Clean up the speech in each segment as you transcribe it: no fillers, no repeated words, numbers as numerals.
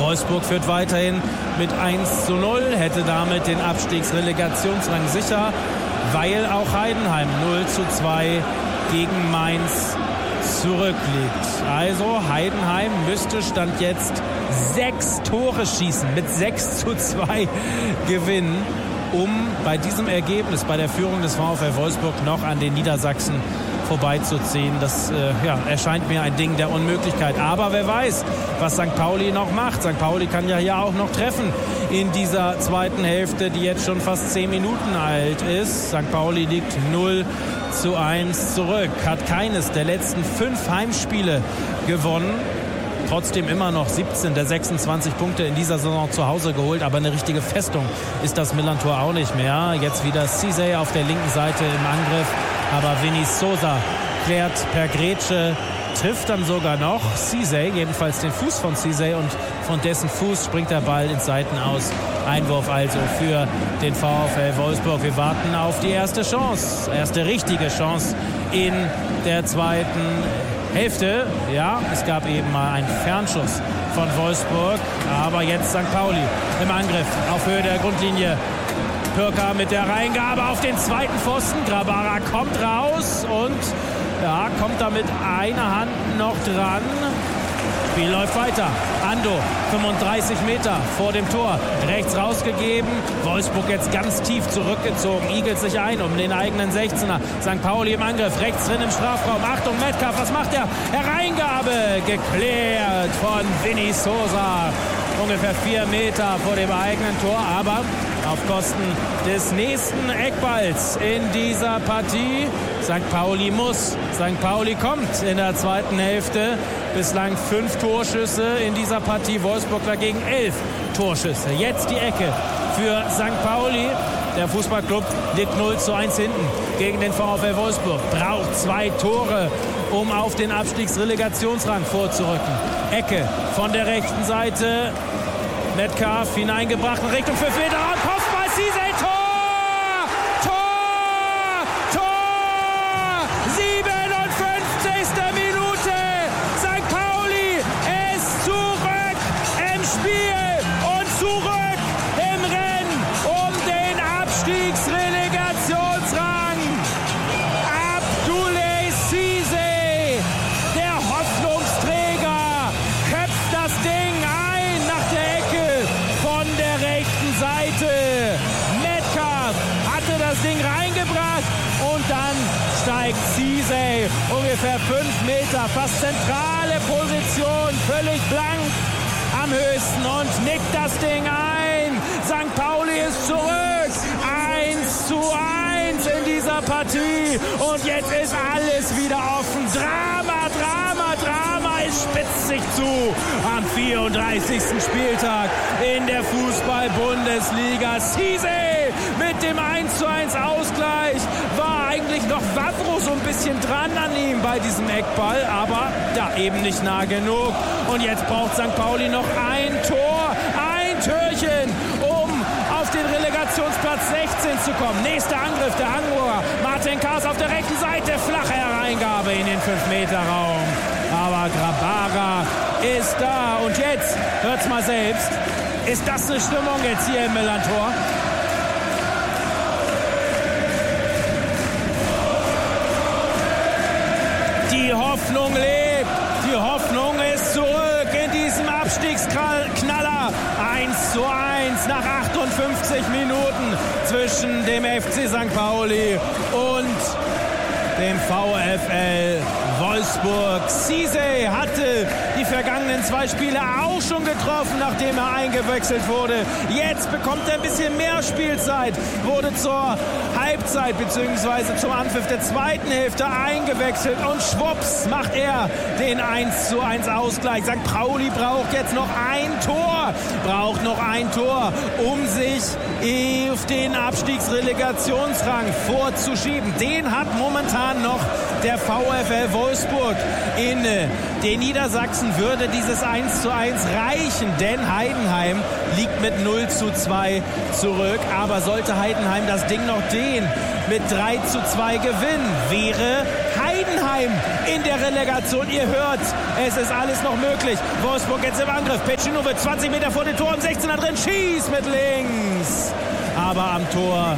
Wolfsburg führt weiterhin mit 1:0, hätte damit den Abstiegsrelegationsrang sicher, weil auch Heidenheim 0:2 gegen Mainz zurückliegt. Also Heidenheim müsste Stand jetzt 6 Tore schießen, mit 6:2 gewinnen, um bei diesem Ergebnis, bei der Führung des VfL Wolfsburg noch an den Niedersachsen vorbeizuziehen. Das erscheint mir ein Ding der Unmöglichkeit. Aber wer weiß, was St. Pauli noch macht. St. Pauli kann ja hier auch noch treffen in dieser zweiten Hälfte, die jetzt schon fast 10 Minuten alt ist. St. Pauli liegt 0:1 zurück, hat keines der letzten 5 Heimspiele gewonnen. Trotzdem immer noch 17 der 26 Punkte in dieser Saison zu Hause geholt. Aber eine richtige Festung ist das Millern-Tor auch nicht mehr. Jetzt wieder Cizey auf der linken Seite im Angriff. Aber Vini Souza klärt per Grätsche, trifft dann sogar noch Cizey, jedenfalls den Fuß von Cizey. Und von dessen Fuß springt der Ball ins Seitenaus. Einwurf also für den VfL Wolfsburg. Wir warten auf die erste Chance, erste richtige Chance in der zweiten Hälfte. Ja, es gab eben mal einen Fernschuss von Wolfsburg, aber jetzt St. Pauli im Angriff auf Höhe der Grundlinie. Pürker mit der Reingabe auf den zweiten Pfosten. Grabara kommt raus und kommt da mit einer Hand noch dran. Spiel läuft weiter. Ando, 35 Meter vor dem Tor. Rechts rausgegeben. Wolfsburg jetzt ganz tief zurückgezogen. Igelt sich ein um den eigenen 16er. St. Pauli im Angriff. Rechts drin im Strafraum. Achtung, Metcalf, was macht er? Hereingabe. Geklärt von Vini Souza. Ungefähr 4 Meter vor dem eigenen Tor. Aber auf Kosten des nächsten Eckballs in dieser Partie. St. Pauli muss. St. Pauli kommt in der zweiten Hälfte. Bislang 5 Torschüsse in dieser Partie. Wolfsburg dagegen 11 Torschüsse. Jetzt die Ecke für St. Pauli. Der Fußballclub liegt 0:1 hinten gegen den VfL Wolfsburg. Braucht 2 Tore, um auf den Abstiegsrelegationsrang vorzurücken. Ecke von der rechten Seite. Metcalf hineingebracht in Richtung für Federer. Kopfball, Cizey, Tor! 57. Minute. St. Pauli ist zurück im Spiel und zurück im Rennen um den Abstiegsrelegationsrang. Abdoulaye Cizey, der Hoffnungsträger, köpft das Ding ein nach der Ecke von der rechten Seite. Metcalf hatte das Ding reingebracht und dann steigt Cizey ungefähr 5 Meter, fast zentrale Position, völlig blank am höchsten und nickt das Ding ein. St. Pauli ist zurück. 1:1 in dieser Partie und jetzt ist alles wieder offen. Drama, Drama, Drama, es spitzt sich zu am 34. Spieltag in der Fußball-Bundesliga. Cizey mit dem 1:1 Ausgleich. War eigentlich noch Wavro so ein bisschen dran an ihm bei diesem Eckball, aber ja, eben nicht nah genug. Und jetzt braucht St. Pauli noch ein Tor, ein Türchen, um auf den Relegationsplatz 16 zu kommen. Nächster Angriff der Hamburger. Martin Kaas auf der rechten Seite. Flache Hereingabe in den 5-Meter-Raum. Aber Grabara ist da. Und jetzt, hört's mal selbst, ist das eine Stimmung jetzt hier im Millern-Tor? Die Hoffnung lebt. Die Hoffnung ist zurück in diesem Abstiegsknaller. 1:1 nach 58 Minuten zwischen dem FC St. Pauli und dem VfL Wolfsburg. Cizey hatte die vergangenen 2 Spiele auch schon getroffen, nachdem er eingewechselt wurde. Jetzt bekommt er ein bisschen mehr Spielzeit, wurde zur Halbzeit bzw. zum Anpfiff der zweiten Hälfte eingewechselt und schwupps macht er den 1:1 Ausgleich. St. Pauli braucht jetzt noch ein Tor, um sich auf den Abstiegsrelegationsrang vorzuschieben. Den hat momentan noch der VfL Wolfsburg inne. Den Niedersachsen würde dieses 1:1 reichen, denn Heidenheim liegt mit 0:2 zurück. Aber sollte Heidenheim das Ding noch drehen, mit 3:2 gewinnen, wäre Heidenheim Heidenheim in der Relegation. Ihr hört, es ist alles noch möglich. Wolfsburg jetzt im Angriff. Pecinovic 20 Meter vor dem Tor, im 16er drin, schießt mit links. Aber am Tor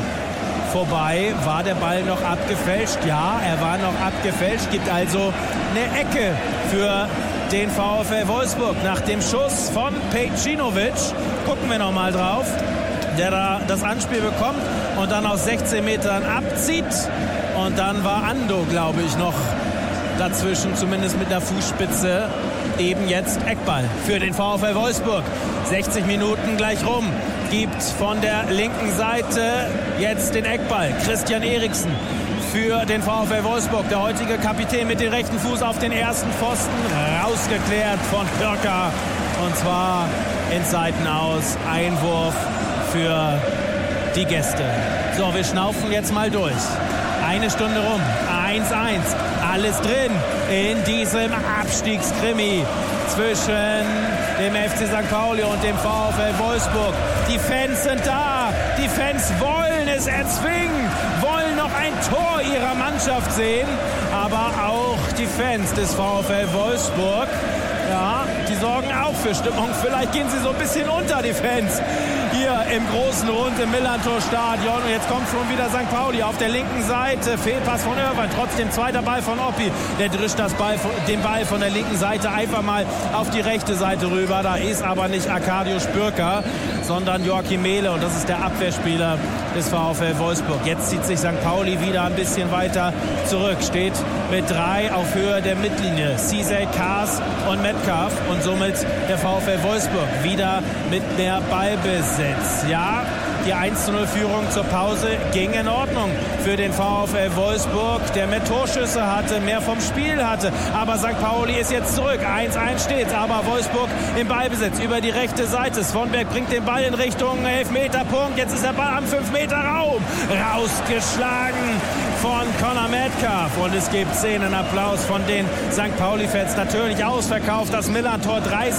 vorbei. War der Ball noch abgefälscht? Ja, er war noch abgefälscht. Gibt also eine Ecke für den VfL Wolfsburg. Nach dem Schuss von Pecinovic, gucken wir noch mal drauf, der da das Anspiel bekommt und dann aus 16 Metern abzieht. Und dann war Ando, glaube ich, noch dazwischen, zumindest mit der Fußspitze. Eben jetzt Eckball für den VfL Wolfsburg. 60 Minuten gleich rum. Gibt von der linken Seite jetzt den Eckball. Christian Eriksen für den VfL Wolfsburg. Der heutige Kapitän mit dem rechten Fuß auf den ersten Pfosten. Rausgeklärt von Pörker. Und zwar ins Seitenaus. Einwurf für die Gäste. So, wir schnaufen jetzt mal durch. Eine Stunde rum. 1-1. Alles drin in diesem Abstiegskrimi zwischen dem FC St. Pauli und dem VfL Wolfsburg. Die Fans sind da. Die Fans wollen es erzwingen, wollen noch ein Tor ihrer Mannschaft sehen. Aber auch die Fans des VfL Wolfsburg, ja, die sorgen auch für Stimmung. Vielleicht gehen sie so ein bisschen unter, die Fans, hier im großen Rund im Millerntor-Stadion. Und jetzt kommt schon wieder St. Pauli auf der linken Seite. Fehlpass von Irwan, trotzdem zweiter Ball von Oppi. Der drischt den Ball von der linken Seite einfach mal auf die rechte Seite rüber. Da ist aber nicht Arkadiusz Pörker, sondern Joachim Mehle. Und das ist der Abwehrspieler des VfL Wolfsburg. Jetzt zieht sich St. Pauli wieder ein bisschen weiter zurück. Steht mit 3 auf Höhe der Mittellinie. Cizey, Kaas und Metcalf. Und somit der VfL Wolfsburg wieder mit mehr Ballbesitz. Ja, die 1-0-Führung zur Pause ging in Ordnung für den VfL Wolfsburg, der mehr Torschüsse hatte, mehr vom Spiel hatte. Aber St. Pauli ist jetzt zurück. 1-1 steht, aber Wolfsburg im Ballbesitz über die rechte Seite. Swanberg bringt den Ball in Richtung Elfmeterpunkt. Jetzt ist der Ball am 5-Meter-Raum. Rausgeschlagen von Conor Metcalf. Und es gibt Szenenapplaus von den St. Pauli-Fans. Natürlich ausverkauft. Das Millerntor,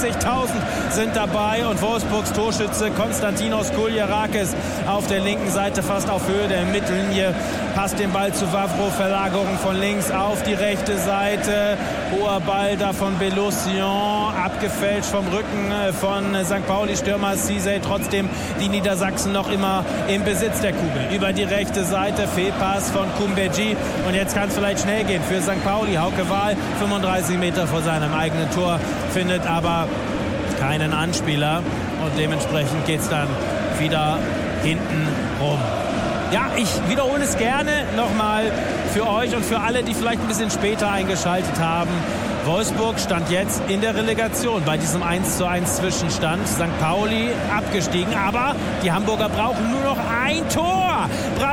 30.000 sind dabei. Und Wolfsburgs Torschütze Konstantinos Kuljarakis auf der linken Seite, fast auf Höhe der Mittellinie, passt den Ball zu Wavro. Verlagerung von links auf die rechte Seite. Hoher Ball da von Belocion, abgefälscht vom Rücken von St. Pauli-Stürmer Cizey. Trotzdem die Niedersachsen noch immer im Besitz der Kugel. Über die rechte Seite, Fehlpass von Kumbeji. Und jetzt kann es vielleicht schnell gehen für St. Pauli. Hauke Wahl, 35 Meter vor seinem eigenen Tor, findet aber keinen Anspieler. Und dementsprechend geht es dann wieder hinten rum. Ja, ich wiederhole es gerne nochmal für euch und für alle, die vielleicht ein bisschen später eingeschaltet haben. Wolfsburg stand jetzt in der Relegation bei diesem 1:1 Zwischenstand. St. Pauli abgestiegen, aber die Hamburger brauchen nur noch ein Tor.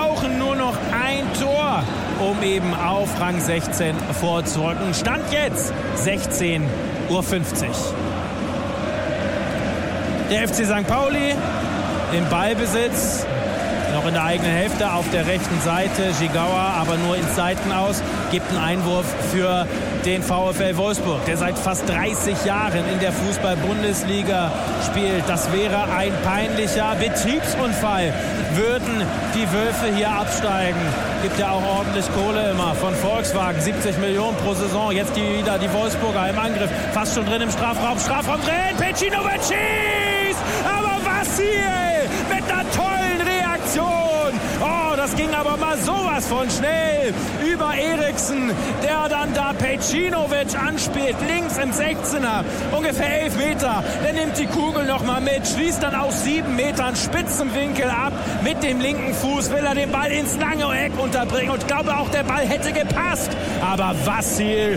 Um eben auf Rang 16 vorzurücken. Stand jetzt 16:50 Uhr. Der FC St. Pauli im Ballbesitz, noch in der eigenen Hälfte auf der rechten Seite. Jigawa aber nur ins Seitenaus, gibt einen Einwurf für den VfL Wolfsburg, der seit fast 30 Jahren in der Fußball-Bundesliga spielt. Das wäre ein peinlicher Betriebsunfall, würden die Wölfe hier absteigen. Gibt ja auch ordentlich Kohle immer von Volkswagen, 70 Millionen pro Saison. Jetzt wieder die Wolfsburger im Angriff, fast schon drin im Strafraum drin, Pecinovic schießt, aber Vassil mit einer tollen Reaktion. Oh, das ging aber mal sowas von schnell über Eriksen, der dann da Pecinovic anspielt, links im 16er, ungefähr 11 Meter. Der nimmt die Kugel noch mal mit, schließt dann aus 7 Metern Spitzenwinkel ab. Mit dem linken Fuß will er den Ball ins lange Eck unterbringen und ich glaube auch, der Ball hätte gepasst. Aber Vassil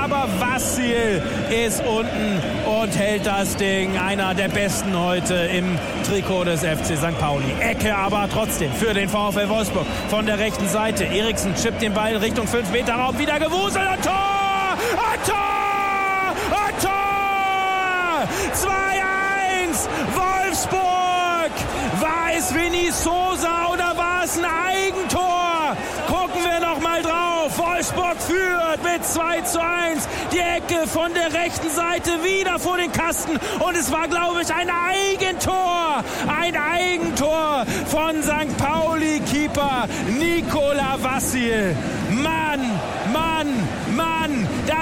ist unten und hält das Ding. Einer der besten heute im Trikot des FC St. Pauli. Ecke aber trotzdem für den VfL Wolfsburg von der rechten Seite. Eriksen chippt den Ball Richtung 5-Meter-Raum, wieder gewuselt und Tor! Und Tor! Und Tor! 2:1 Wolfsburg! War es Vinny Sosa oder war es ein Eigentor? Gucken wir noch mal drauf. Wolfsburg führt mit 2:1. Die Ecke von der rechten Seite wieder vor den Kasten. Und es war, glaube ich, ein Eigentor. Ein Eigentor von St. Pauli-Keeper Nikola Vassil. Mann, Mann, Mann.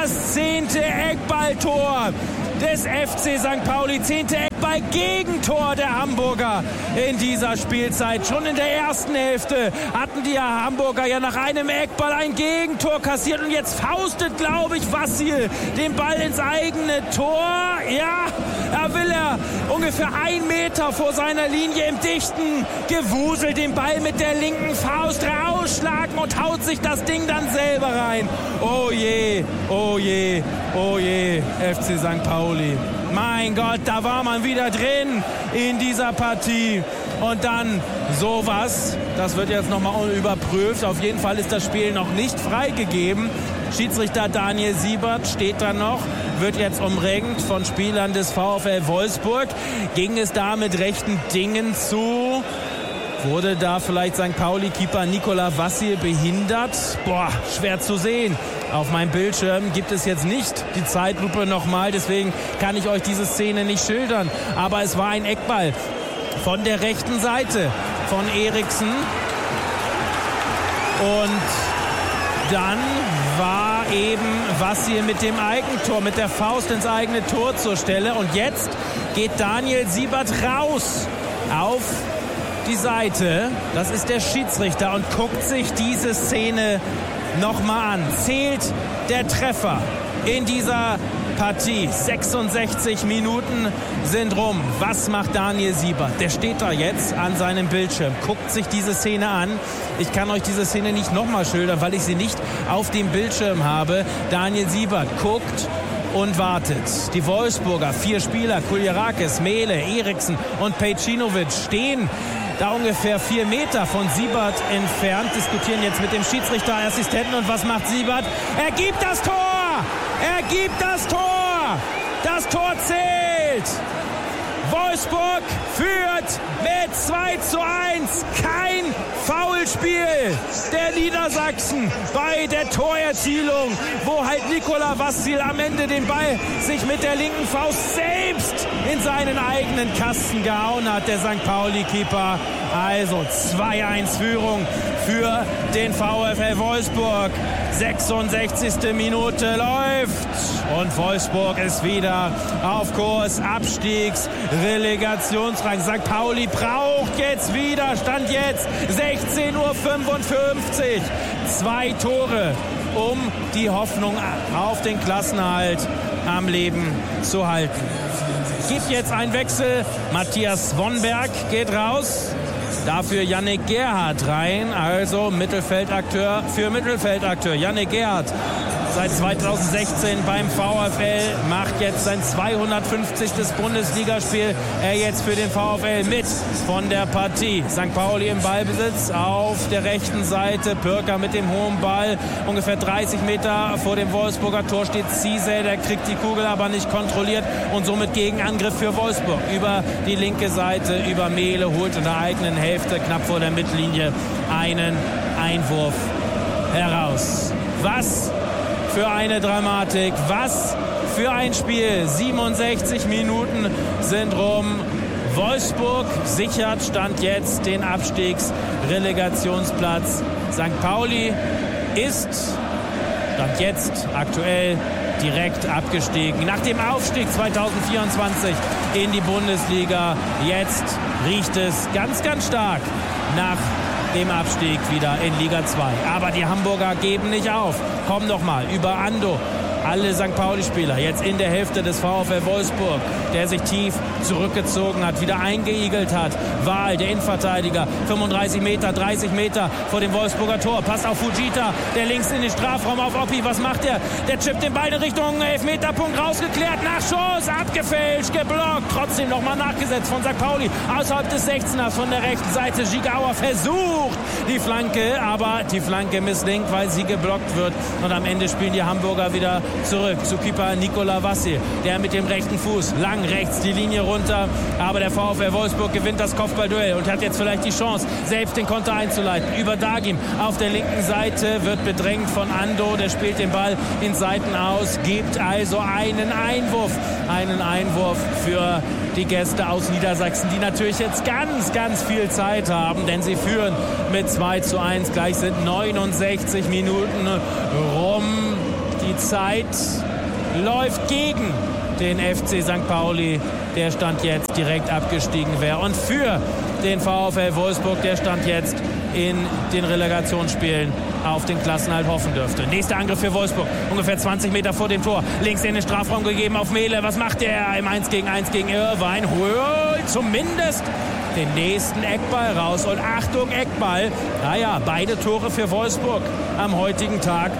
Das 10. Eckballtor des FC St. Pauli. 10. Eckball-Gegentor der Hamburger in dieser Spielzeit. Schon in der ersten Hälfte hatten die Hamburger ja nach einem Eckball ein Gegentor kassiert. Und jetzt faustet, glaube ich, Vassil den Ball ins eigene Tor. Ja, da will er ungefähr 1 Meter vor seiner Linie im dichten Gewusel den Ball mit der linken Faust rausschlagen und haut sich das Ding dann selber rein. Oh je, oh je, oh je, FC St. Pauli. Mein Gott, da war man wieder drin in dieser Partie. Und dann sowas, das wird jetzt nochmal überprüft. Auf jeden Fall ist das Spiel noch nicht freigegeben. Schiedsrichter Daniel Siebert steht da noch, wird jetzt umringt von Spielern des VfL Wolfsburg. Ging es da mit rechten Dingen zu? Wurde da vielleicht St. Pauli-Keeper Nicolas Vassil behindert? Boah, schwer zu sehen. Auf meinem Bildschirm gibt es jetzt nicht die Zeitlupe nochmal, deswegen kann ich euch diese Szene nicht schildern. Aber es war ein Eckball von der rechten Seite von Eriksen. Und dann war eben Vassil mit dem Eigentor, mit der Faust ins eigene Tor zur Stelle. Und jetzt geht Daniel Siebert raus auf die Seite. Das ist der Schiedsrichter und guckt sich diese Szene nochmal an. Zählt der Treffer in dieser Partie. 66 Minuten sind rum. Was macht Daniel Siebert? Der steht da jetzt an seinem Bildschirm, guckt sich diese Szene an. Ich kann euch diese Szene nicht nochmal schildern, weil ich sie nicht auf dem Bildschirm habe. Daniel Siebert guckt und wartet. Die Wolfsburger, 4 Spieler, Kuljarakis, Mehle, Eriksen und Pejcinovic stehen da ungefähr 4 Meter von Siebert entfernt, diskutieren jetzt mit dem Schiedsrichterassistenten. Und was macht Siebert? Er gibt das Tor! Er gibt das Tor! Das Tor zählt! Wolfsburg führt mit 2:1. Kein Foulspiel der Niedersachsen bei der Torerzielung, wo halt Nicolas Vassil am Ende den Ball sich mit der linken Faust selbst in seinen eigenen Kasten gehauen hat, der St. Pauli-Keeper. Also 2:1 Führung für den VfL Wolfsburg. 66. Minute läuft und Wolfsburg ist wieder auf Kurs. Abstiegsrelegationsrang. St. Pauli braucht jetzt wieder, Stand jetzt 16:55 Uhr. 2 Tore, um die Hoffnung auf den Klassenerhalt am Leben zu halten. Gibt jetzt einen Wechsel. Matthias Wonnberg geht raus. Dafür Yannick Gerhardt rein, also Mittelfeldakteur für Mittelfeldakteur. Yannick Gerhardt, seit 2016 beim VfL, macht jetzt sein 250. Bundesligaspiel. Er jetzt für den VfL mit von der Partie. St. Pauli im Ballbesitz auf der rechten Seite. Pürker mit dem hohen Ball. Ungefähr 30 Meter vor dem Wolfsburger Tor steht Cisse. Der kriegt die Kugel aber nicht kontrolliert und somit Gegenangriff für Wolfsburg. Über die linke Seite, über Mehle, holt in der eigenen Hälfte knapp vor der Mittellinie einen Einwurf heraus. Was für eine Dramatik, was für ein Spiel. 67 Minuten sind rum. Wolfsburg sichert Stand jetzt den Abstiegsrelegationsplatz. St. Pauli ist Stand jetzt aktuell direkt abgestiegen. Nach dem Aufstieg 2024 in die Bundesliga. Jetzt riecht es ganz, ganz stark nach dem Abstieg wieder in Liga 2. Aber die Hamburger geben nicht auf. Kommen noch mal über Ando. Alle St. Pauli-Spieler jetzt in der Hälfte des VfL Wolfsburg, der sich tief zurückgezogen hat, wieder eingeigelt hat. Wahl, der Innenverteidiger, 35 Meter, 30 Meter vor dem Wolfsburger Tor. Passt auf Fujita, der links in den Strafraum auf Oppi. Was macht er? Der chippt den Ball in Richtung Elfmeterpunkt, rausgeklärt, Nachschuss, abgefälscht, geblockt. Trotzdem nochmal nachgesetzt von St. Pauli. Außerhalb des 16ers von der rechten Seite. Gigaur versucht die Flanke, aber die Flanke misslingt, weil sie geblockt wird. Und am Ende spielen die Hamburger wieder zurück zu Keeper Nicolas Vassil, der mit dem rechten Fuß lang rechts die Linie runter, aber der VfL Wolfsburg gewinnt das Kopfballduell und hat jetzt vielleicht die Chance, selbst den Konter einzuleiten. Über Dagim auf der linken Seite wird bedrängt von Ando, der spielt den Ball in Seiten aus, gibt also einen Einwurf für die Gäste aus Niedersachsen, die natürlich jetzt ganz, ganz viel Zeit haben, denn sie führen mit 2:1, gleich sind 69 Minuten rum. Die Zeit läuft gegen den FC St. Pauli, der Stand jetzt direkt abgestiegen wäre. Und für den VfL Wolfsburg, der Stand jetzt in den Relegationsspielen auf den Klassenerhalt hoffen dürfte. Nächster Angriff für Wolfsburg, ungefähr 20 Meter vor dem Tor. Links in den Strafraum gegeben auf Mehle. Was macht er im 1-gegen-1 gegen Irrwein? Holt zumindest den nächsten Eckball raus. Und Achtung, Eckball. Naja, beide Tore für Wolfsburg am heutigen Tag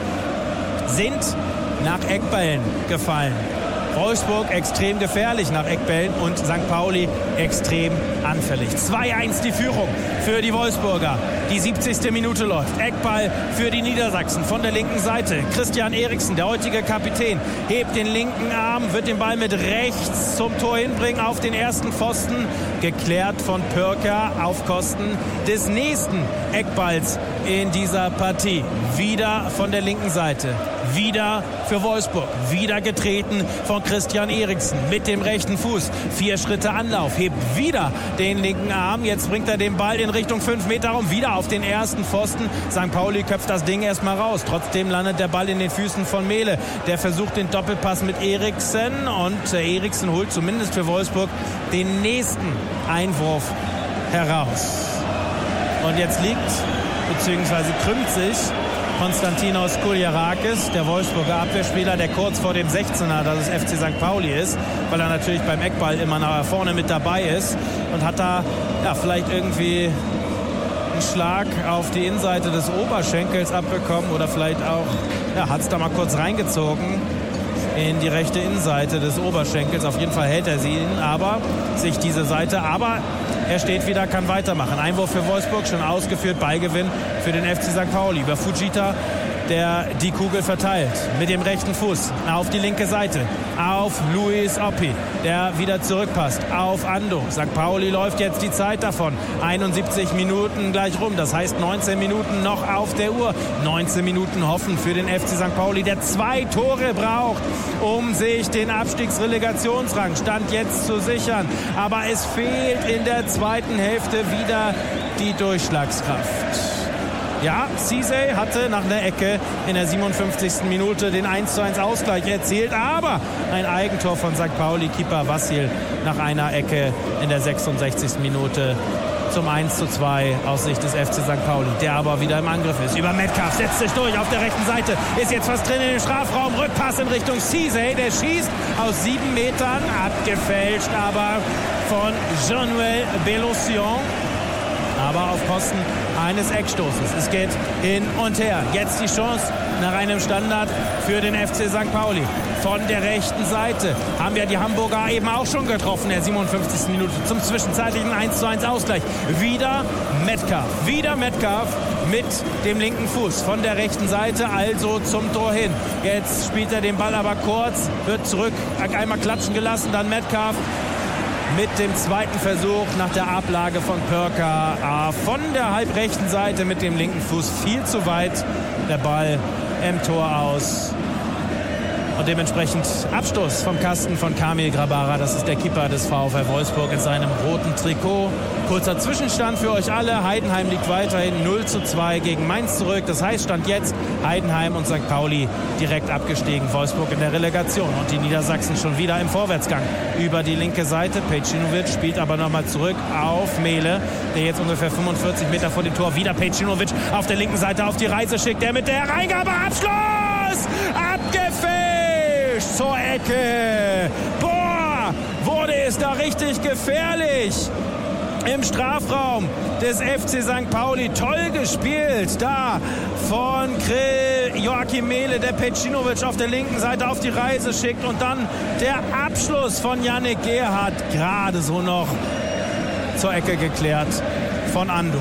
sind nach Eckballen gefallen. Wolfsburg extrem gefährlich nach Eckbällen und St. Pauli extrem anfällig. 2-1 die Führung für die Wolfsburger. Die 70. Minute läuft. Eckball für die Niedersachsen von der linken Seite. Christian Eriksen, der heutige Kapitän, hebt den linken Arm, wird den Ball mit rechts zum Tor hinbringen auf den ersten Pfosten. Geklärt von Pörker auf Kosten des nächsten Eckballs in dieser Partie. Wieder von der linken Seite. Wieder für Wolfsburg. Wieder getreten von Christian Eriksen mit dem rechten Fuß. 4 Schritte Anlauf. Hebt wieder den linken Arm. Jetzt bringt er den Ball in Richtung 5-Meter-Raum. Wieder auf den ersten Pfosten. St. Pauli köpft das Ding erstmal raus. Trotzdem landet der Ball in den Füßen von Mehle. Der versucht den Doppelpass mit Eriksen. Und Eriksen holt zumindest für Wolfsburg den nächsten Einwurf heraus. Und jetzt liegt bzw. krümmt sich Konstantinos Kouliarakis, der Wolfsburger Abwehrspieler, der kurz vor dem 16er, das ist FC St. Pauli ist, weil er natürlich beim Eckball immer nach vorne mit dabei ist und hat da vielleicht irgendwie einen Schlag auf die Innenseite des Oberschenkels abbekommen oder vielleicht auch, hat es da mal kurz reingezogen in die rechte Innenseite des Oberschenkels. Auf jeden Fall hält er sich diese Seite, aber er steht wieder, kann weitermachen. Einwurf für Wolfsburg, schon ausgeführt, Ballgewinn für den FC St. Pauli. Über Fujita, der die Kugel verteilt. Mit dem rechten Fuß auf die linke Seite. Auf Luis Oppi, der wieder zurückpasst. Auf Ando. St. Pauli läuft jetzt die Zeit davon. 71 Minuten gleich rum. Das heißt 19 Minuten noch auf der Uhr. 19 Minuten hoffen für den FC St. Pauli, der 2 Tore braucht, um sich den Abstiegsrelegationsrang Stand jetzt zu sichern. Aber es fehlt in der zweiten Hälfte wieder die Durchschlagskraft. Ja, Cisse hatte nach einer Ecke in der 57. Minute den 1:1 Ausgleich erzielt, aber ein Eigentor von St. Pauli-Keeper Vassil nach einer Ecke in der 66. Minute zum 1:2 aus Sicht des FC St. Pauli, der aber wieder im Angriff ist. Über Metcalf setzt sich durch auf der rechten Seite, ist jetzt fast drin in den Strafraum, Rückpass in Richtung Cisse, der schießt aus 7 Metern, abgefälscht aber von Jean-Noël Bellosion. Aber auf Kosten eines Eckstoßes. Es geht hin und her. Jetzt die Chance nach einem Standard für den FC St. Pauli. Von der rechten Seite haben wir die Hamburger eben auch schon getroffen in der 57. Minute zum zwischenzeitlichen 1:1 Ausgleich. Wieder Metcalf mit dem linken Fuß von der rechten Seite, also zum Tor hin. Jetzt spielt er den Ball aber kurz, wird zurück, einmal klatschen gelassen, dann Metcalf mit dem zweiten Versuch nach der Ablage von Pörker von der halbrechten Seite mit dem linken Fuß viel zu weit. Der Ball im Tor aus. Und dementsprechend Abstoß vom Kasten von Kamil Grabara. Das ist der Keeper des VfL Wolfsburg in seinem roten Trikot. Kurzer Zwischenstand für euch alle. Heidenheim liegt weiterhin 0:2 gegen Mainz zurück. Das heißt, Stand jetzt Heidenheim und St. Pauli direkt abgestiegen. Wolfsburg in der Relegation und die Niedersachsen schon wieder im Vorwärtsgang. Über die linke Seite. Pejcinovic spielt aber nochmal zurück auf Mehle, der jetzt ungefähr 45 Meter vor dem Tor wieder Pejcinovic auf der linken Seite auf die Reise schickt. Der mit der Reingabe, Abschluss! Abgefälscht! Zur Ecke. Boah, wurde es da richtig gefährlich. Im Strafraum des FC St. Pauli. Toll gespielt da von Joachim Mehle, der Pejcinovic auf der linken Seite auf die Reise schickt. Und dann der Abschluss von Yannick Gerhardt. Gerade so noch zur Ecke geklärt von Ando.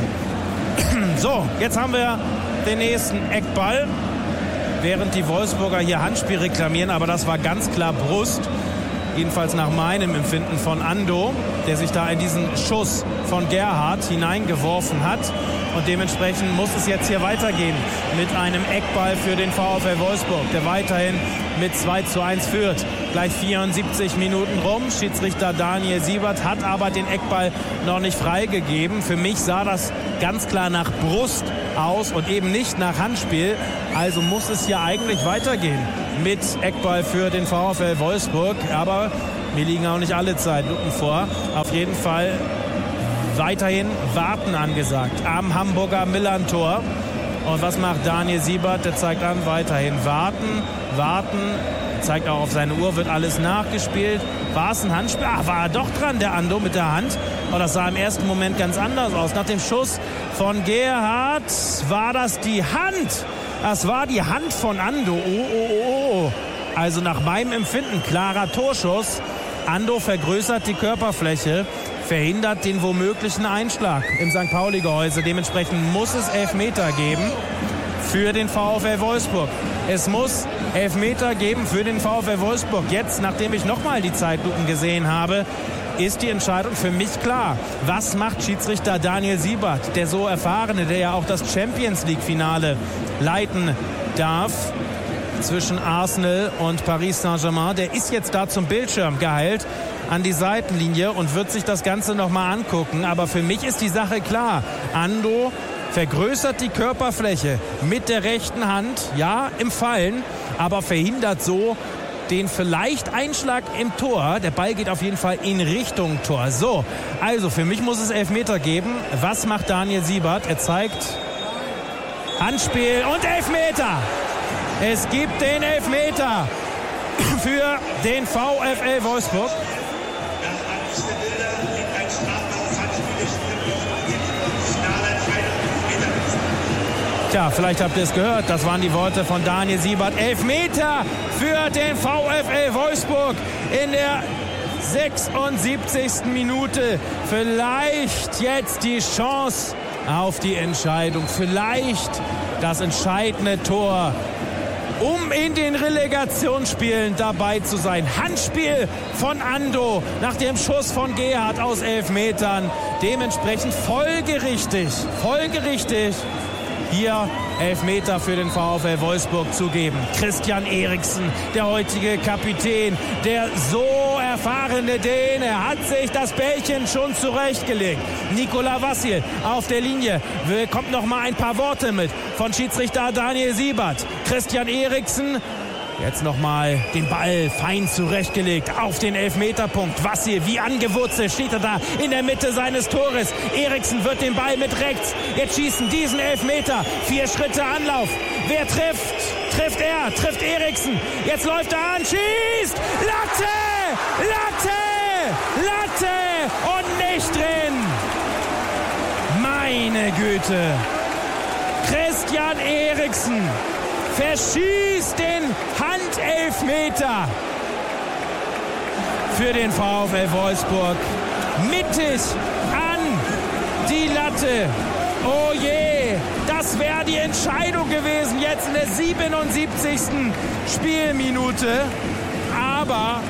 So, jetzt haben wir den nächsten Eckball. Während die Wolfsburger hier Handspiel reklamieren, aber das war ganz klar Brust. Jedenfalls nach meinem Empfinden von Ando, der sich da in diesen Schuss von Gerhardt hineingeworfen hat. Und dementsprechend muss es jetzt hier weitergehen mit einem Eckball für den VfL Wolfsburg, der weiterhin mit 2:1 führt. Gleich 74 Minuten rum. Schiedsrichter Daniel Siebert hat aber den Eckball noch nicht freigegeben. Für mich sah das ganz klar nach Brust aus und eben nicht nach Handspiel. Also muss es hier eigentlich weitergehen mit Eckball für den VfL Wolfsburg. Aber mir liegen auch nicht alle Zeitlupen vor. Auf jeden Fall weiterhin Warten angesagt am Hamburger Millern-Tor. Und was macht Daniel Siebert? Der zeigt an, weiterhin warten. Zeigt auch auf seine Uhr, wird alles nachgespielt. War es ein Handspiel? War er doch dran, der Ando, mit der Hand. Oh, das sah im ersten Moment ganz anders aus. Nach dem Schuss von Gerhard war das die Hand. Das war die Hand von Ando. Oh. Also nach meinem Empfinden klarer Torschuss. Ando vergrößert die Körperfläche, verhindert den womöglichen Einschlag im St. Pauli-Gehäuse. Dementsprechend muss es Elfmeter geben für den VfL Wolfsburg. Es muss Elfmeter geben für den VfL Wolfsburg. Jetzt, nachdem ich nochmal die Zeitlupen gesehen habe, ist die Entscheidung für mich klar. Was macht Schiedsrichter Daniel Siebert, der so erfahrene, der ja auch das Champions-League-Finale leiten darf zwischen Arsenal und Paris Saint-Germain? Der ist jetzt da zum Bildschirm geheilt an die Seitenlinie und wird sich das Ganze nochmal angucken. Aber für mich ist die Sache klar. Ando vergrößert die Körperfläche mit der rechten Hand, ja, im Fallen, aber verhindert so den vielleicht Einschlag im Tor. Der Ball geht auf jeden Fall in Richtung Tor. So, also für mich muss es Elfmeter geben. Was macht Daniel Siebert? Er zeigt Handspiel und Elfmeter. Es gibt den Elfmeter für den VfL Wolfsburg. Tja, vielleicht habt ihr es gehört. Das waren die Worte von Daniel Siebert. Elfmeter für den VfL Wolfsburg in der 76. Minute. Vielleicht jetzt die Chance auf die Entscheidung. Vielleicht das entscheidende Tor, um in den Relegationsspielen dabei zu sein. Handspiel von Ando nach dem Schuss von Gerhard aus 11 Metern. Dementsprechend folgerichtig hier Elfmeter für den VfL Wolfsburg zu geben. Christian Eriksen, der heutige Kapitän, der so erfahrene Däne, hat sich das Bällchen schon zurechtgelegt. Nikola Vassil auf der Linie, kommt noch mal ein paar Worte mit von Schiedsrichter Daniel Siebert. Christian Eriksen, jetzt nochmal den Ball fein zurechtgelegt auf den Elfmeterpunkt. Vassil, wie angewurzelt, steht er da in der Mitte seines Tores. Eriksen wird den Ball mit rechts jetzt schießen, diesen Elfmeter. 4 Schritte Anlauf. Wer trifft? Trifft er, trifft Eriksen. Jetzt läuft er an, schießt! Latte! Und nicht drin! Meine Güte! Christian Eriksen verschießt den Handelfmeter für den VfL Wolfsburg mittig an die Latte. Oh je, das wäre die Entscheidung gewesen jetzt in der 77. Spielminute. Aber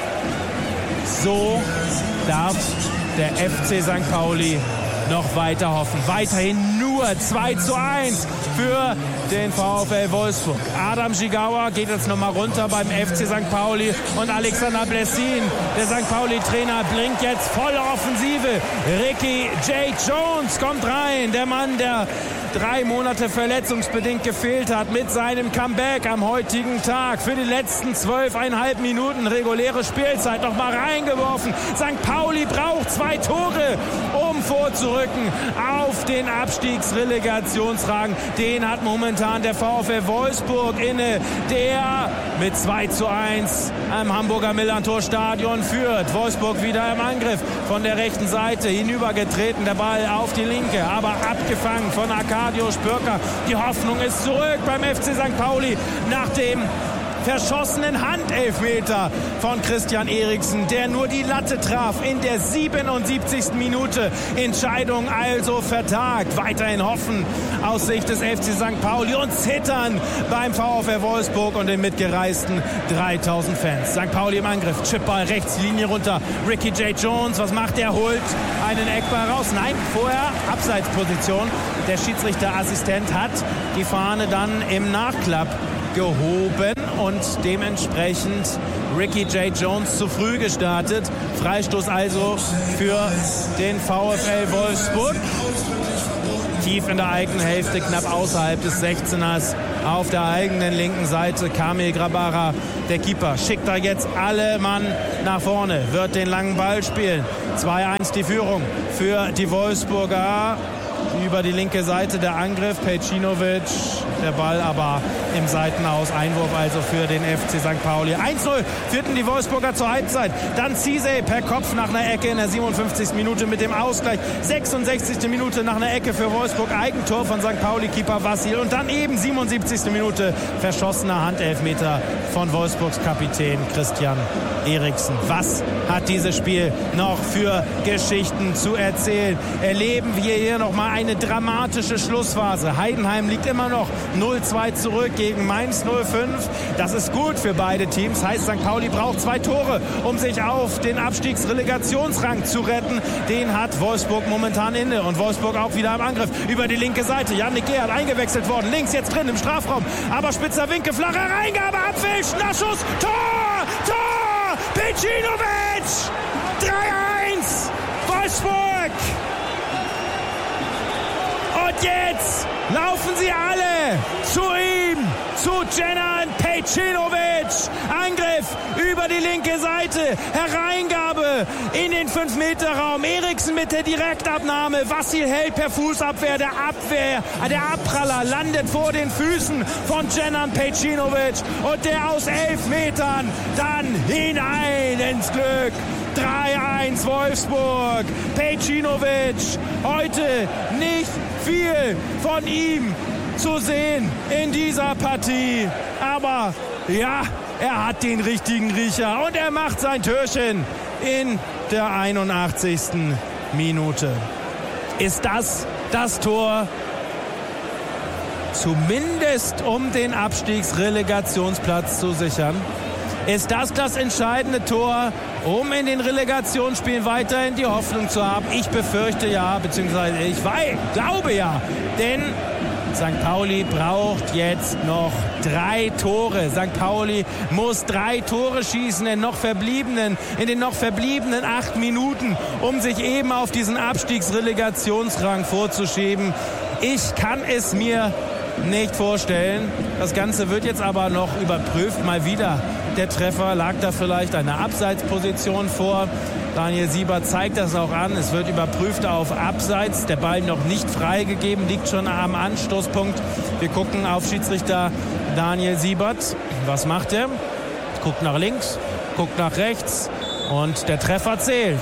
so darf der FC St. Pauli noch weiter hoffen. Weiterhin nur 2:1 für den VfL Wolfsburg. Adam Gigawa geht jetzt nochmal runter beim FC St. Pauli und Alexander Blessin, der St. Pauli-Trainer, bringt jetzt volle Offensive. Ricky J. Jones kommt rein, der Mann, der 3 Monate verletzungsbedingt gefehlt hat, mit seinem Comeback am heutigen Tag. Für die letzten 12,5 Minuten reguläre Spielzeit nochmal reingeworfen. St. Pauli braucht 2 Tore, um vorzurücken auf den Abstiegsrelegationsrang. Den hat momentan der VfL Wolfsburg inne, der mit 2:1 am Hamburger Millern-Tor-Stadion führt. Wolfsburg wieder im Angriff von der rechten Seite, hinübergetreten, der Ball auf die linke, aber abgefangen von Arkadio Spürker. Die Hoffnung ist zurück beim FC St. Pauli nach dem verschossenen Handelfmeter von Christian Eriksen, der nur die Latte traf in der 77. Minute. Entscheidung also vertagt. Weiterhin hoffen aus Sicht des FC St. Pauli und zittern beim VfL Wolfsburg und den mitgereisten 3000 Fans. St. Pauli im Angriff, Chipball rechts, Linie runter. Ricky J. Jones, was macht er? Holt einen Eckball raus. Nein, vorher Abseitsposition. Der Schiedsrichterassistent hat die Fahne dann im Nachklapp gehoben und dementsprechend Ricky J. Jones zu früh gestartet. Freistoß also für den VfL Wolfsburg. Tief in der eigenen Hälfte, knapp außerhalb des 16ers auf der eigenen linken Seite. Kamil Grabara, der Keeper, schickt da jetzt alle Mann nach vorne, wird den langen Ball spielen. 2-1 die Führung für die Wolfsburger. Über die linke Seite der Angriff, Pejcinovic, der Ball aber im Seitenaus, Einwurf also für den FC St. Pauli. 1-0 führten die Wolfsburger zur Halbzeit. Dann Cisse per Kopf nach einer Ecke in der 57. Minute mit dem Ausgleich. 66. Minute nach einer Ecke für Wolfsburg, Eigentor von St. Pauli-Keeper Vassil. Und dann eben 77. Minute verschossener Handelfmeter von Wolfsburgs Kapitän Christian Eriksen. Was hat dieses Spiel noch für Geschichten zu erzählen? Erleben wir hier nochmal eine dramatische Schlussphase. Heidenheim liegt immer noch 0-2 zurück gegen Mainz 05. Das ist gut für beide Teams. Heißt, St. Pauli braucht 2 Tore, um sich auf den Abstiegsrelegationsrang zu retten. Den hat Wolfsburg momentan inne. Und Wolfsburg auch wieder im Angriff. Über die linke Seite. Yannick Gerhardt eingewechselt worden. Links jetzt drin im Strafraum. Aber spitzer Winkel, flache Reingabe, Abwehr, Schnappschuss. Tor! Tor! Pejcinovic! 3-1! Wolfsburg! Und jetzt laufen sie alle zu ihm, zu Cenan Pejcinovic. Angriff über die linke Seite, Hereingabe in den 5-Meter-Raum. Eriksen mit der Direktabnahme. Vassil hält per Fußabwehr. Der Abpraller landet vor den Füßen von Cenan Pejcinovic. Und der aus 11 Metern dann hinein ins Glück. 3-1 Wolfsburg. Pejcinovic, heute nicht viel von ihm zu sehen in dieser Partie. Aber ja, er hat den richtigen Riecher und er macht sein Türchen in der 81. Minute. Ist das Tor zumindest um den Abstiegsrelegationsplatz zu sichern? Ist das entscheidende Tor, um in den Relegationsspielen weiterhin die Hoffnung zu haben? Ich befürchte ja, beziehungsweise ich glaube ja, denn St. Pauli braucht jetzt noch 3 Tore. St. Pauli muss 3 Tore schießen in den noch verbliebenen 8 Minuten, um sich eben auf diesen Abstiegsrelegationsrang vorzuschieben. Ich kann es mir nicht vorstellen. Das Ganze wird jetzt aber noch überprüft. Mal wieder der Treffer. Lag da vielleicht eine Abseitsposition vor? Daniel Siebert zeigt das auch an. Es wird überprüft auf Abseits. Der Ball noch nicht freigegeben, liegt schon am Anstoßpunkt. Wir gucken auf Schiedsrichter Daniel Siebert. Was macht er? Guckt nach links, guckt nach rechts. Und der Treffer zählt.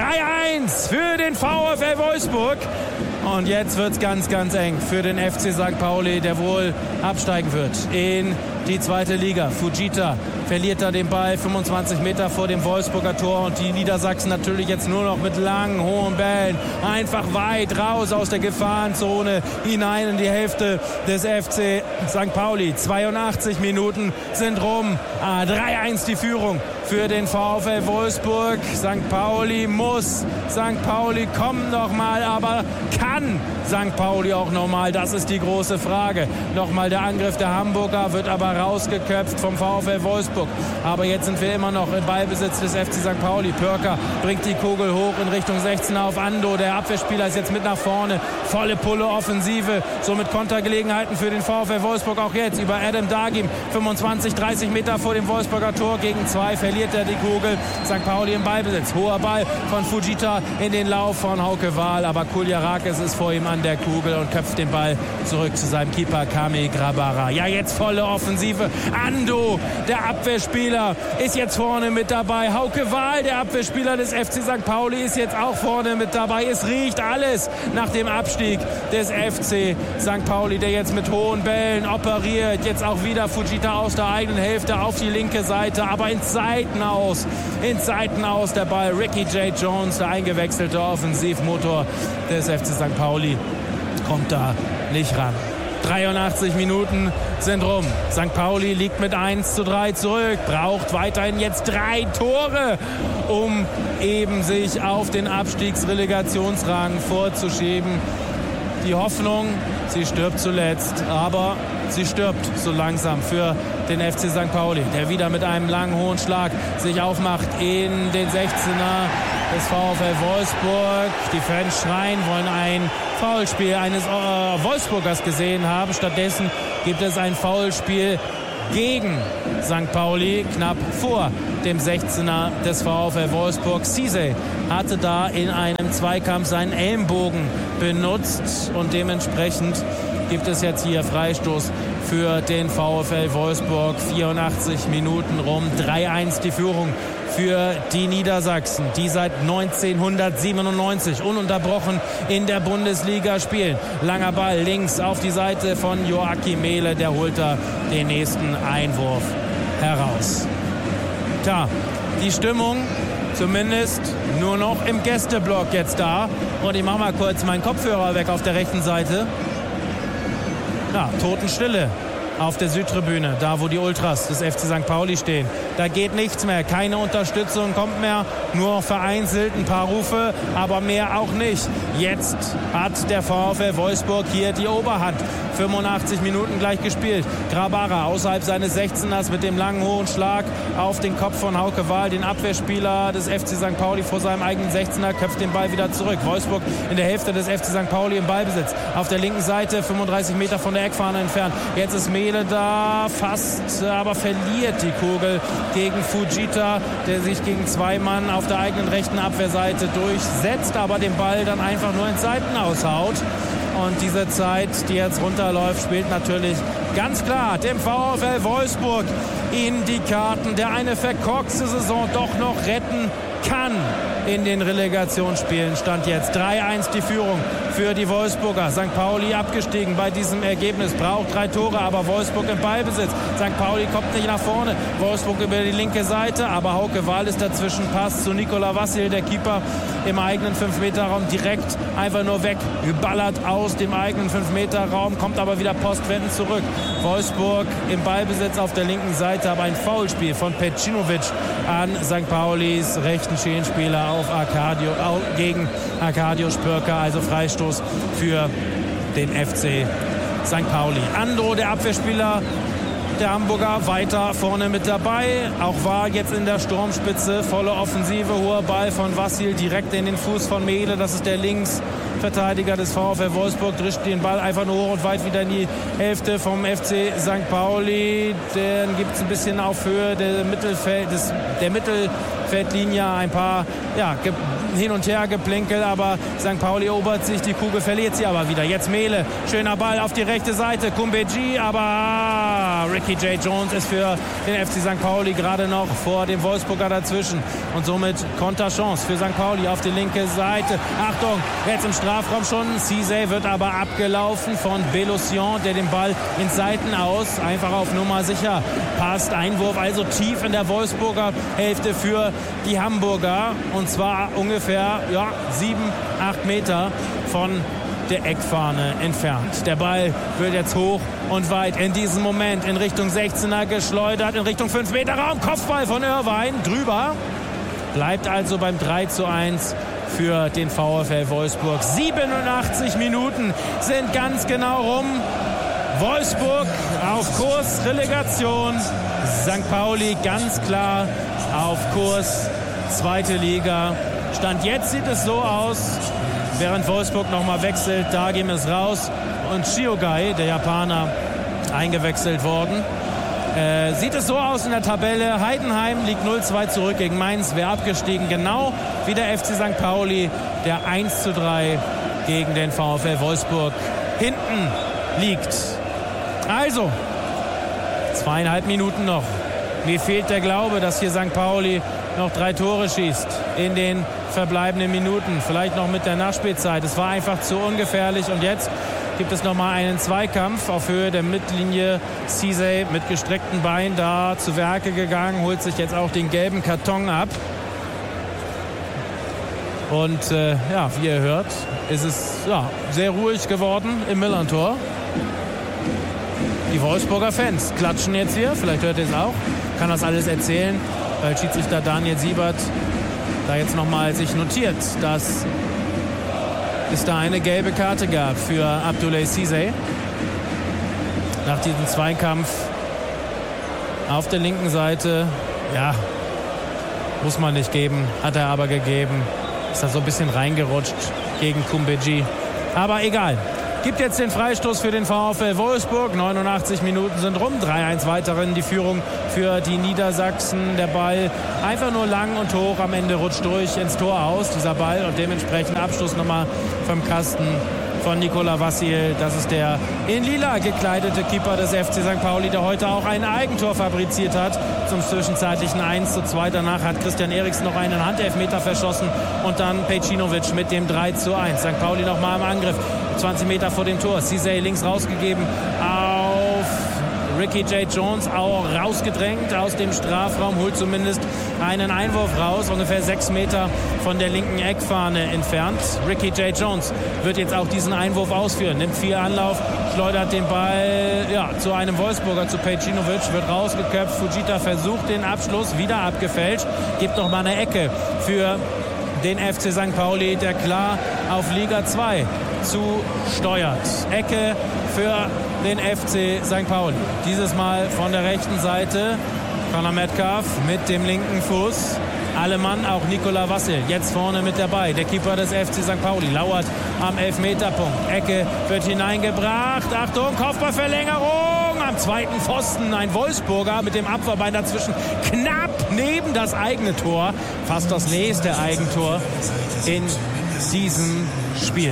3-1 für den VfL Wolfsburg. Und jetzt wird es ganz, ganz eng für den FC St. Pauli, der wohl absteigen wird in die 2. Liga. Fujita verliert da den Ball 25 Meter vor dem Wolfsburger Tor. Und die Niedersachsen natürlich jetzt nur noch mit langen, hohen Bällen einfach weit raus aus der Gefahrenzone hinein in die Hälfte des FC St. Pauli. 82 Minuten sind rum. 3-1 die Führung für den VfL Wolfsburg. St. Pauli muss. St. Pauli kommt nochmal, aber kann St. Pauli auch nochmal? Das ist die große Frage. Nochmal der Angriff der Hamburger, wird aber rausgeköpft vom VfL Wolfsburg. Aber jetzt sind wir immer noch im Ballbesitz des FC St. Pauli. Pörker bringt die Kugel hoch in Richtung 16 auf Ando. Der Abwehrspieler ist jetzt mit nach vorne. Volle Pulle Offensive. Somit Kontergelegenheiten für den VfL Wolfsburg auch jetzt über Adam Dagim. 25, 30 Meter vor dem Wolfsburger Tor gegen 2. Verliert er die Kugel. St. Pauli im Ballbesitz. Hoher Ball von Fujita in den Lauf von Hauke Wahl. Aber Kuljarakis ist vor ihm an der Kugel und köpft den Ball zurück zu seinem Keeper Kamil Grabara. Ja, jetzt volle Offensive. Ando, der Abwehrspieler, ist jetzt vorne mit dabei. Hauke Wahl, der Abwehrspieler des FC St. Pauli, ist jetzt auch vorne mit dabei. Es riecht alles nach dem Abstieg des FC St. Pauli, der jetzt mit hohen Bällen operiert. Jetzt auch wieder Fujita aus der eigenen Hälfte auf die linke Seite, aber ins Seitenaus der Ball. Ricky J. Jones, der eingewechselte Offensivmotor des FC St. Pauli, kommt da nicht ran. 83 Minuten sind rum. St. Pauli liegt mit 1-3 zurück, braucht weiterhin jetzt 3 Tore, um eben sich auf den Abstiegsrelegationsrang vorzuschieben. Die Hoffnung, sie stirbt zuletzt, aber sie stirbt so langsam für den FC St. Pauli, der wieder mit einem langen, hohen Schlag sich aufmacht in den 16er. des VfL Wolfsburg. Die Fans schreien, wollen ein Foulspiel eines Wolfsburgers gesehen haben. Stattdessen gibt es ein Foulspiel gegen St. Pauli, knapp vor dem 16er des VfL Wolfsburg. Cisse hatte da in einem Zweikampf seinen Ellenbogen benutzt und dementsprechend gibt es jetzt hier Freistoß für den VfL Wolfsburg. 84 Minuten rum, 3-1 die Führung für die Niedersachsen, die seit 1997 ununterbrochen in der Bundesliga spielen. Langer Ball links auf die Seite von Joachim Mehle, der holt da den nächsten Einwurf heraus. Tja, die Stimmung zumindest nur noch im Gästeblock jetzt da. Und ich mache mal kurz meinen Kopfhörer weg auf der rechten Seite. Ja, Totenstille auf der Südtribüne, da wo die Ultras des FC St. Pauli stehen. Da geht nichts mehr, keine Unterstützung kommt mehr, nur vereinzelt ein paar Rufe, aber mehr auch nicht. Jetzt hat der VfL Wolfsburg hier die Oberhand. 85 Minuten gleich gespielt. Grabara außerhalb seines 16ers mit dem langen hohen Schlag auf den Kopf von Hauke Wahl, den Abwehrspieler des FC St. Pauli vor seinem eigenen 16er, köpft den Ball wieder zurück. Wolfsburg in der Hälfte des FC St. Pauli im Ballbesitz. Auf der linken Seite 35 Meter von der Eckfahne entfernt. Jetzt ist Mehle da, fast, aber verliert die Kugel gegen Fujita, der sich gegen zwei Mann auf der eigenen rechten Abwehrseite durchsetzt, aber den Ball dann einfach nur ins Seitenaus haut. Und diese Zeit, die jetzt runterläuft, spielt natürlich ganz klar dem VfL Wolfsburg in die Karten, der eine verkorkste Saison doch noch retten kann in den Relegationsspielen. Stand jetzt 3-1 die Führung für die Wolfsburger. St. Pauli abgestiegen bei diesem Ergebnis, braucht 3 Tore, aber Wolfsburg im Ballbesitz. St. Pauli kommt nicht nach vorne. Wolfsburg über die linke Seite, aber Hauke Wahl ist dazwischen. Pass zu Nikola Vassil, der Keeper im eigenen 5-Meter-Raum, direkt einfach nur weg, geballert aus dem eigenen 5-Meter-Raum, kommt aber wieder postwendend zurück. Wolfsburg im Ballbesitz auf der linken Seite, aber ein Foulspiel von Pecinovic an St. Paulis rechten Schienenspieler gegen Arkadiusz Pürker, also Freistoß für den FC St. Pauli. Andro, der Abwehrspieler der Hamburger, weiter vorne mit dabei. Auch war jetzt in der Sturmspitze, volle Offensive, hoher Ball von Vassil direkt in den Fuß von Mehle. Das ist der Linksverteidiger des VfL Wolfsburg, drischt den Ball einfach nur hoch und weit wieder in die Hälfte vom FC St. Pauli. Dann gibt es ein bisschen auf Höhe der Mittelfeldlinie ein paar hin und her Geplänkel, aber St. Pauli erobert sich, die Kugel verliert sie aber wieder. Jetzt Mehle, schöner Ball auf die rechte Seite, Kumbeji, aber Ricky J. Jones ist für den FC St. Pauli gerade noch vor dem Wolfsburger dazwischen und somit Konterchance für St. Pauli auf die linke Seite. Achtung, jetzt im Strafraum schon, Cisse wird aber abgelaufen von Belocian, der den Ball ins Seitenaus einfach auf Nummer sicher passt. Einwurf also tief in der Wolfsburger Hälfte für die Hamburger und zwar ungefähr 7, 8 Meter von der Eckfahne entfernt. Der Ball wird jetzt hoch und weit in diesem Moment in Richtung 16er geschleudert, in Richtung 5-Meter-Raum. Kopfball von Irrwein drüber. Bleibt also beim 3:1 für den VfL Wolfsburg. 87 Minuten sind ganz genau rum. Wolfsburg auf Kurs Relegation. St. Pauli ganz klar auf Kurs zweite Liga. Stand jetzt sieht es so aus, während Wolfsburg nochmal wechselt, Dagim ist raus und Shiogai, der Japaner, eingewechselt worden. Sieht es so aus in der Tabelle, Heidenheim liegt 0-2 zurück gegen Mainz, wäre abgestiegen, genau wie der FC St. Pauli, der 1:3 gegen den VfL Wolfsburg hinten liegt. Also, 2,5 Minuten noch. Mir fehlt der Glaube, dass hier St. Pauli noch 3 Tore schießt in den verbleibenden Minuten. Vielleicht noch mit der Nachspielzeit. Es war einfach zu ungefährlich. Und jetzt gibt es nochmal einen Zweikampf auf Höhe der Mittellinie. Cisse mit gestreckten Beinen da zu Werke gegangen, holt sich jetzt auch den gelben Karton ab. Und wie ihr hört, ist es sehr ruhig geworden im Millerntor. Die Wolfsburger Fans klatschen jetzt hier. Vielleicht hört ihr es auch. Kann das alles erzählen, weil Schiedsrichter Daniel Siebert da jetzt nochmal sich notiert, dass es da eine gelbe Karte gab für Abdoulaye Cisse. Nach diesem Zweikampf auf der linken Seite, muss man nicht geben, hat er aber gegeben. Ist da so ein bisschen reingerutscht gegen Kumbeji. Aber egal. Gibt jetzt den Freistoß für den VfL Wolfsburg. 89 Minuten sind rum. 3-1 weiterhin die Führung für die Niedersachsen. Der Ball einfach nur lang und hoch. Am Ende rutscht durch ins Tor aus, dieser Ball. Und dementsprechend Abschluss nochmal vom Kasten von Nikola Vassil. Das ist der in lila gekleidete Keeper des FC St. Pauli, der heute auch ein Eigentor fabriziert hat. Zum zwischenzeitlichen 1:2. Danach hat Christian Eriksen noch einen Handelfmeter verschossen. Und dann Pejcinovic mit dem 3:1. St. Pauli nochmal im Angriff. 20 Meter vor dem Tor. Cizay links rausgegeben auf Ricky J. Jones, auch rausgedrängt aus dem Strafraum, holt zumindest einen Einwurf raus, ungefähr 6 Meter von der linken Eckfahne entfernt. Ricky J. Jones wird jetzt auch diesen Einwurf ausführen, nimmt viel Anlauf, schleudert den Ball zu einem Wolfsburger, zu Pejcinovic, wird rausgeköpft. Fujita versucht den Abschluss, wieder abgefälscht, gibt noch mal eine Ecke für den FC St. Pauli, der klar auf Liga 2 zusteuert. Ecke für den FC St. Pauli. Dieses Mal von der rechten Seite. Conor Metcalf mit dem linken Fuß. Allemann, auch Nikola Vassil jetzt vorne mit dabei. Der Keeper des FC St. Pauli lauert am Elfmeterpunkt. Ecke wird hineingebracht. Achtung, Kopfballverlängerung. Am zweiten Pfosten ein Wolfsburger mit dem Abwehrbein dazwischen. Knapp neben das eigene Tor. Fast das nächste Eigentor in diesem Spiel.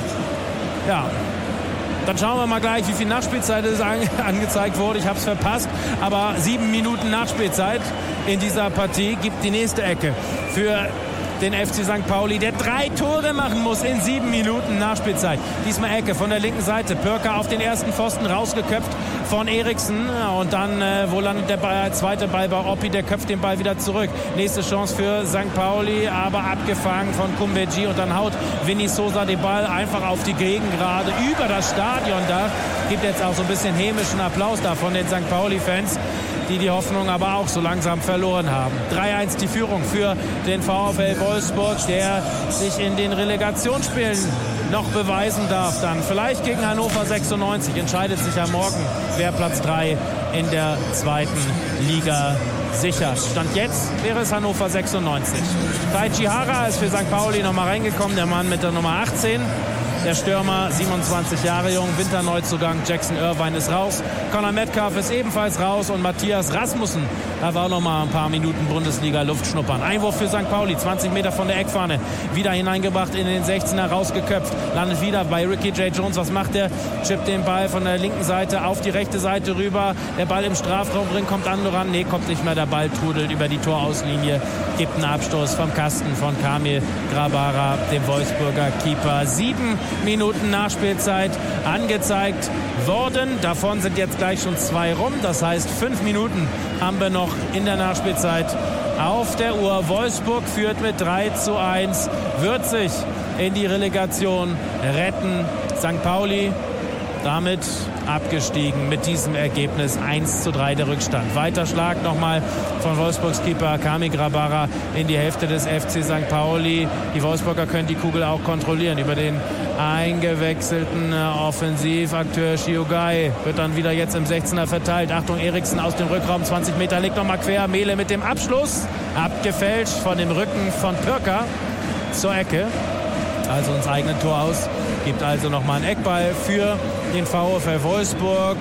Ja, dann schauen wir mal gleich, wie viel Nachspielzeit es angezeigt wurde. Ich habe es verpasst, aber 7 Minuten Nachspielzeit in dieser Partie gibt die nächste Ecke für den FC St. Pauli, der 3 Tore machen muss in 7 Minuten Nachspielzeit. Diesmal Ecke von der linken Seite. Pörker auf den ersten Pfosten rausgeköpft von Eriksen. Und dann, wo landet der Ball? Zweite Ball bei Oppi, der köpft den Ball wieder zurück. Nächste Chance für St. Pauli, aber abgefangen von Kumbeji. Und dann haut Vinny Sosa den Ball einfach auf die Gegengrade über das Stadion da. Gibt jetzt auch so ein bisschen hämischen Applaus da von den St. Pauli-Fans, die Hoffnung aber auch so langsam verloren haben. 3-1 die Führung für den VfL Wolfsburg, der sich in den Relegationsspielen noch beweisen darf. Dann vielleicht gegen Hannover 96 entscheidet sich ja morgen, wer Platz 3 in der zweiten Liga sichert. Stand jetzt wäre es Hannover 96. Taichi Hara ist für St. Pauli nochmal reingekommen, der Mann mit der Nummer 18. Der Stürmer, 27 Jahre jung, Winterneuzugang, Jackson Irvine ist raus. Conor Metcalf ist ebenfalls raus und Matthias Rasmussen, da war noch mal ein paar Minuten Bundesliga-Luft schnuppern. Einwurf für St. Pauli, 20 Meter von der Eckfahne, wieder hineingebracht in den 16er, rausgeköpft, landet wieder bei Ricky J. Jones. Was macht der? Chippt den Ball von der linken Seite auf die rechte Seite rüber. Der Ball im Strafraum drin, kommt Andoran. Nee, kommt nicht mehr. Der Ball trudelt über die Torauslinie. Gibt einen Abstoß vom Kasten von Kamil Grabara, dem Wolfsburger Keeper. 7 Minuten Nachspielzeit angezeigt worden. Davon sind jetzt gleich schon 2 rum. Das heißt, 5 Minuten haben wir noch in der Nachspielzeit auf der Uhr. Wolfsburg führt mit 3:1, wird sich in die Relegation retten. St. Pauli damit abgestiegen mit diesem Ergebnis. 1:3 der Rückstand. Weiter Schlag nochmal von Wolfsburgs Keeper Kamil Grabara in die Hälfte des FC St. Pauli. Die Wolfsburger können die Kugel auch kontrollieren über den eingewechselten Offensivakteur Shiogai. Wird dann wieder jetzt im 16er verteilt. Achtung, Eriksen aus dem Rückraum, 20 Meter, legt nochmal quer. Mehle mit dem Abschluss. Abgefälscht von dem Rücken von Pörker zur Ecke. Also ins eigene Tor aus. Gibt also nochmal einen Eckball für den VfL Wolfsburg,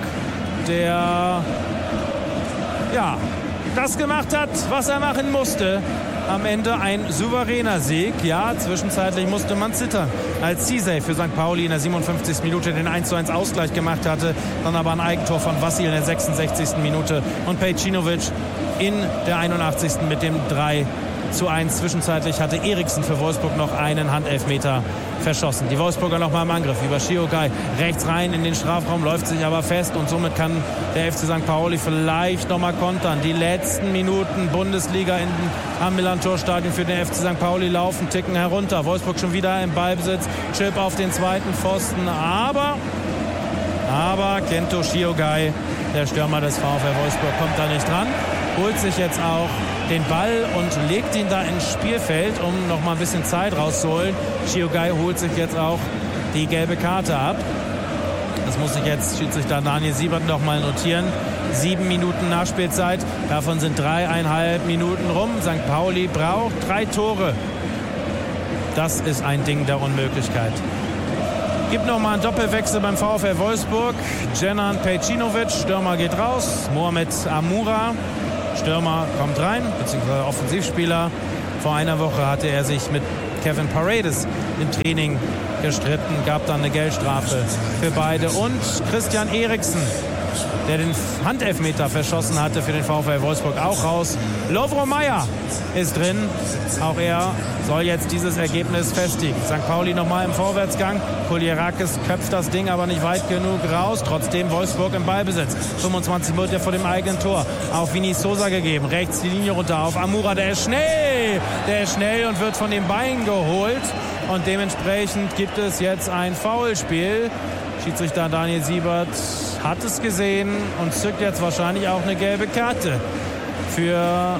der das gemacht hat, was er machen musste. Am Ende ein souveräner Sieg. Ja, zwischenzeitlich musste man zittern, als Cizay für St. Pauli in der 57. Minute den 1:1 Ausgleich gemacht hatte. Dann aber ein Eigentor von Vassil in der 66. Minute und Pejcinovic in der 81. mit dem 3:1. Zwischenzeitlich hatte Eriksen für Wolfsburg noch einen Handelfmeter verschossen. Die Wolfsburger nochmal im Angriff über Shiogai. Rechts rein in den Strafraum, läuft sich aber fest und somit kann der FC St. Pauli vielleicht nochmal kontern. Die letzten Minuten Bundesliga am Millantor-Stadion für den FC St. Pauli laufen, ticken herunter. Wolfsburg schon wieder im Ballbesitz. Chip auf den zweiten Pfosten, aber Kento Shiogai, der Stürmer des VfL Wolfsburg, kommt da nicht dran. Holt sich jetzt auch den Ball und legt ihn da ins Spielfeld, um noch mal ein bisschen Zeit rauszuholen. Shiogai holt sich jetzt auch die gelbe Karte ab. Das muss sich jetzt Schiedsrichter Daniel Siebert noch mal notieren. 7 Minuten Nachspielzeit, davon sind 3,5 Minuten rum. St. Pauli braucht 3 Tore Das ist ein Ding der Unmöglichkeit. Gibt noch mal einen Doppelwechsel beim VfL Wolfsburg. Dženan Pejcinovic, Stürmer geht raus. Mohamed Amoura, Stürmer kommt rein, beziehungsweise Offensivspieler. Vor einer Woche hatte er sich mit Kevin Paredes im Training gestritten, gab dann eine Geldstrafe für beide. Und Christian Eriksen, der den Handelfmeter verschossen hatte für den VfL Wolfsburg, auch raus. Lovro Majer ist drin. Auch er soll jetzt dieses Ergebnis festigen. St. Pauli nochmal im Vorwärtsgang. Kulierakis köpft das Ding aber nicht weit genug raus. Trotzdem Wolfsburg im Ballbesitz. 25 Meter vor dem eigenen Tor. Auf Vini Sousa gegeben. Rechts die Linie runter auf Amoura. Der ist schnell. Der ist schnell und wird von den Beinen geholt. Und dementsprechend gibt es jetzt ein Foulspiel. Schiedsrichter Daniel Siebert hat es gesehen und zückt jetzt wahrscheinlich auch eine gelbe Karte für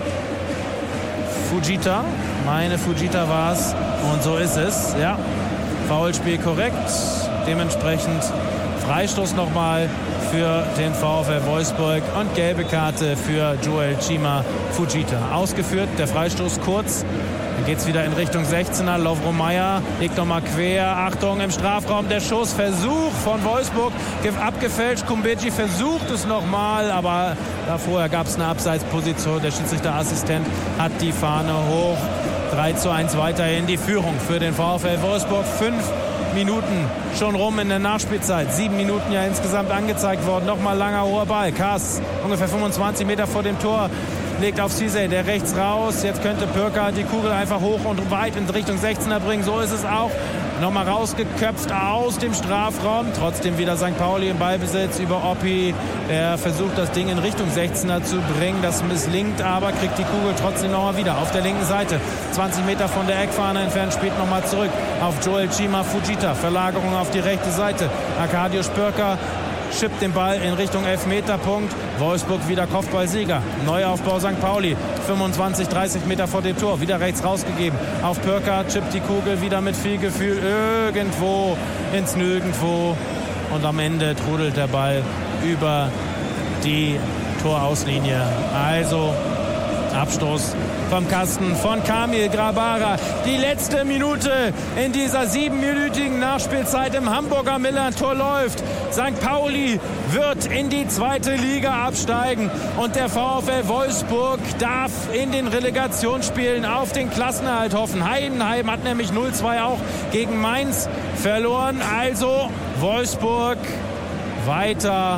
Fujita. Meine Fujita war es und so ist es. Ja, Foulspiel korrekt. Dementsprechend Freistoß nochmal für den VfL Wolfsburg und gelbe Karte für Joel Chima Fujita. Ausgeführt, der Freistoß kurz. Dann geht es wieder in Richtung 16er. Lovro Majer legt nochmal quer. Achtung, im Strafraum der Schussversuch von Wolfsburg. Abgefälscht. Kumbedji versucht es nochmal, aber vorher gab es eine Abseitsposition. Der Schiedsrichterassistent hat die Fahne hoch. 3:1 weiterhin die Führung für den VfL Wolfsburg. 5 Minuten schon rum in der Nachspielzeit. 7 Minuten ja insgesamt angezeigt worden. Nochmal langer hoher Ball. Kaas ungefähr 25 Meter vor dem Tor. Legt auf Cisse, der rechts raus. Jetzt könnte Pürker die Kugel einfach hoch und weit in Richtung 16er bringen. So ist es auch. Nochmal rausgeköpft aus dem Strafraum. Trotzdem wieder St. Pauli im Ballbesitz über Oppi. Der versucht, das Ding in Richtung 16er zu bringen. Das misslingt aber, kriegt die Kugel trotzdem nochmal wieder auf der linken Seite. 20 Meter von der Eckfahne entfernt, spielt nochmal zurück auf Joel Chima Fujita. Verlagerung auf die rechte Seite. Arkadiusz Pürker schippt den Ball in Richtung Elfmeterpunkt. Wolfsburg wieder Kopfballsieger. Neuaufbau St. Pauli. 25, 30 Meter vor dem Tor. Wieder rechts rausgegeben. Auf Pürker chippt die Kugel wieder mit viel Gefühl irgendwo ins Nirgendwo. Und am Ende trudelt der Ball über die Torauslinie. Also Abstoß vom Kasten von Kamil Grabara. Die letzte Minute in dieser 7-minütigen Nachspielzeit im Hamburger Millern-Tor läuft. St. Pauli wird in die 2. Liga absteigen und der VfL Wolfsburg darf in den Relegationsspielen auf den Klassenerhalt hoffen. Heidenheim hat nämlich 0:2 auch gegen Mainz verloren. Also Wolfsburg weiter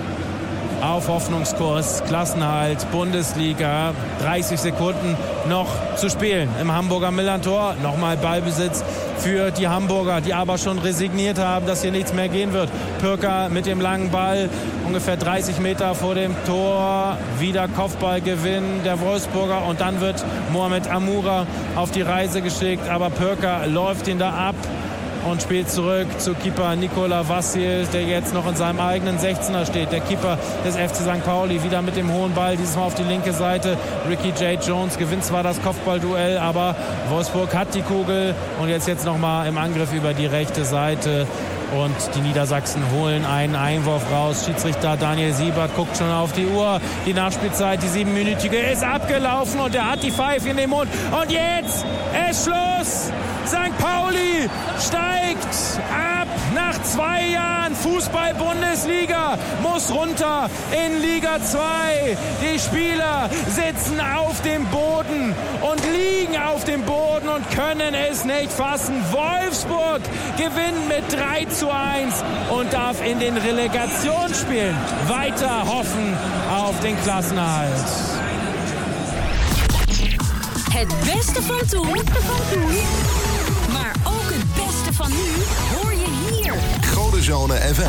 auf Hoffnungskurs, Klassenerhalt, Bundesliga, 30 Sekunden noch zu spielen im Hamburger Millern-Tor. Nochmal Ballbesitz für die Hamburger, die aber schon resigniert haben, dass hier nichts mehr gehen wird. Pürker mit dem langen Ball, ungefähr 30 Meter vor dem Tor, wieder Kopfballgewinn der Wolfsburger und dann wird Mohamed Amoura auf die Reise geschickt, aber Pürker läuft ihn da ab und spielt zurück zu Keeper Nikola Vassil, der jetzt noch in seinem eigenen 16er steht. Der Keeper des FC St. Pauli wieder mit dem hohen Ball, dieses Mal auf die linke Seite. Ricky J. Jones gewinnt zwar das Kopfballduell, aber Wolfsburg hat die Kugel und jetzt nochmal im Angriff über die rechte Seite. Und die Niedersachsen holen einen Einwurf raus. Schiedsrichter Daniel Siebert guckt schon auf die Uhr. Die Nachspielzeit, die 7-minütige, ist abgelaufen und er hat die Pfeife in den Mund. Und jetzt ist Schluss. St. Pauli steigt ab nach 2 Jahren Fußball-Bundesliga, muss runter in Liga 2. Die Spieler sitzen auf dem Boden und liegen auf dem Boden und können es nicht fassen. Wolfsburg gewinnt mit 3:1 und darf in den Relegationsspielen weiter hoffen auf den Klassenerhalt. Het beste van toen, maar ook het beste van nu hoor je hier. Godezone FM.